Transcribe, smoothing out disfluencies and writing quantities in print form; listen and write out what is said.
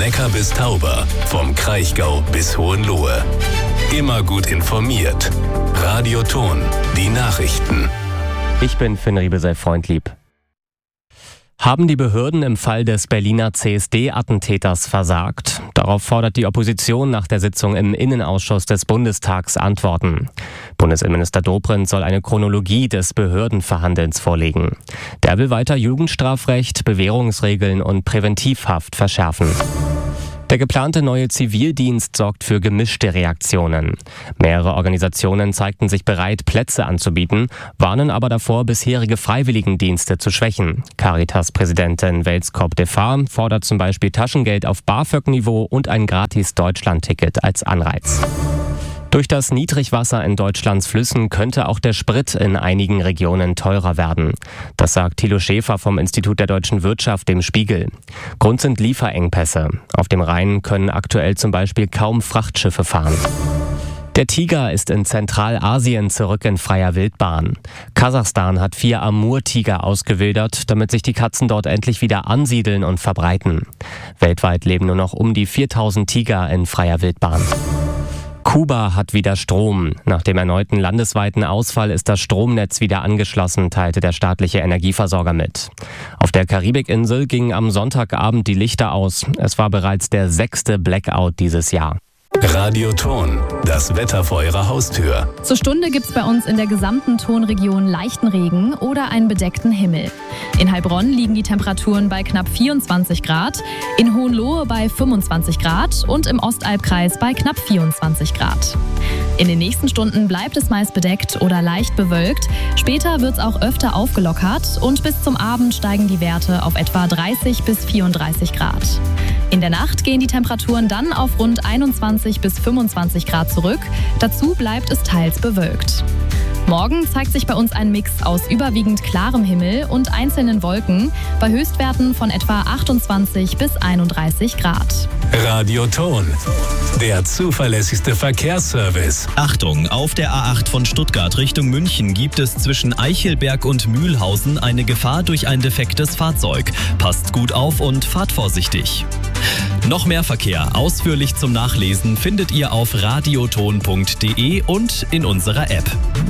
Neckar bis Tauber, vom Kraichgau bis Hohenlohe. Immer gut informiert. Radio Thon, die Nachrichten. Ich bin Finn Riebe, sei freundlieb. Haben die Behörden im Fall des Berliner CSD-Attentäters versagt? Darauf fordert die Opposition nach der Sitzung im Innenausschuss des Bundestags Antworten. Bundesinnenminister Dobrindt soll eine Chronologie des Behördenverhandelns vorlegen. Der will weiter Jugendstrafrecht, Bewährungsregeln und Präventivhaft verschärfen. Der geplante neue Zivildienst sorgt für gemischte Reaktionen. Mehrere Organisationen zeigten sich bereit, Plätze anzubieten, warnen aber davor, bisherige Freiwilligendienste zu schwächen. Caritas-Präsidentin Welskop Defar fordert zum Beispiel Taschengeld auf BAföG-Niveau und ein Gratis-Deutschland-Ticket als Anreiz. Durch das Niedrigwasser in Deutschlands Flüssen könnte auch der Sprit in einigen Regionen teurer werden. Das sagt Thilo Schäfer vom Institut der deutschen Wirtschaft dem Spiegel. Grund sind Lieferengpässe. Auf dem Rhein können aktuell zum Beispiel kaum Frachtschiffe fahren. Der Tiger ist in Zentralasien zurück in freier Wildbahn. Kasachstan hat 4 Amur-Tiger ausgewildert, damit sich die Katzen dort endlich wieder ansiedeln und verbreiten. Weltweit leben nur noch um die 4000 Tiger in freier Wildbahn. Kuba hat wieder Strom. Nach dem erneuten landesweiten Ausfall ist das Stromnetz wieder angeschlossen, teilte der staatliche Energieversorger mit. Auf der Karibikinsel gingen am Sonntagabend die Lichter aus. Es war bereits der 6. Blackout dieses Jahr. Radio Thon, das Wetter vor Ihrer Haustür. Zur Stunde gibt's bei uns in der gesamten Thonregion leichten Regen oder einen bedeckten Himmel. In Heilbronn liegen die Temperaturen bei knapp 24 Grad, in Hohenlohe bei 25 Grad und im Ostalbkreis bei knapp 24 Grad. In den nächsten Stunden bleibt es meist bedeckt oder leicht bewölkt. Später wird's auch öfter aufgelockert und bis zum Abend steigen die Werte auf etwa 30 bis 34 Grad. In der Nacht gehen die Temperaturen dann auf rund 21 bis 25 Grad zurück. Dazu bleibt es teils bewölkt. Morgen zeigt sich bei uns ein Mix aus überwiegend klarem Himmel und einzelnen Wolken bei Höchstwerten von etwa 28 bis 31 Grad. Radio Thon, der zuverlässigste Verkehrsservice. Achtung, auf der A8 von Stuttgart Richtung München gibt es zwischen Eichelberg und Mühlhausen eine Gefahr durch ein defektes Fahrzeug. Passt gut auf und fahrt vorsichtig. Noch mehr Verkehr ausführlich zum Nachlesen findet ihr auf radiothon.de und in unserer App.